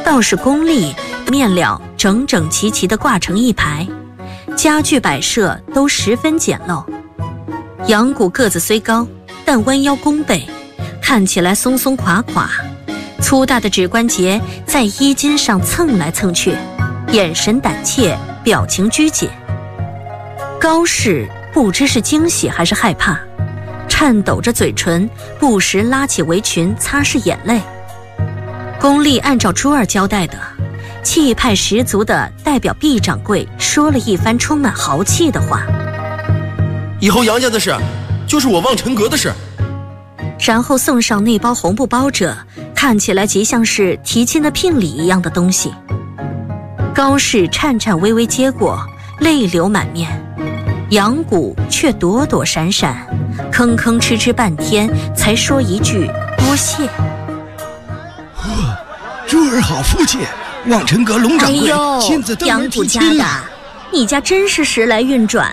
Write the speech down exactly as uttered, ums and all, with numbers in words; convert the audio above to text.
倒是宫里面料整整齐齐地挂成一排，家具摆设都十分简陋。杨谷个子虽高，但弯腰弓背，看起来松松垮垮，粗大的指关节在衣襟上蹭来蹭去，眼神胆怯，表情拘谨。高适不知是惊喜还是害怕，颤抖着嘴唇，不时拉起围裙擦拭眼泪。宫丽按照珠儿交代的，气派十足地代表毕掌柜说了一番充满豪气的话。 以后杨家的事就是我望尘阁的事。 然后送上那包红布包着，看起来极像是提亲的聘礼一样的东西。高适颤颤巍巍接过，泪流满面，杨谷却躲躲闪闪，吭吭哧哧半天才说一句多谢。 珠儿好福气，望尘阁龙掌柜亲自登门提亲了。 杨谷家的，你家真是时来运转。